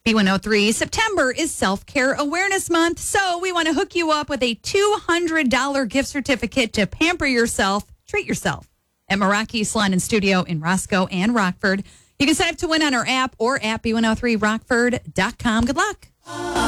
B103, September is Self-Care Awareness Month, so we want to hook you up with a $200 gift certificate to pamper yourself, treat yourself at Meraki Salon and Studio in Roscoe and Rockford. You can sign up to win on our app or at B103Rockford.com. Good luck.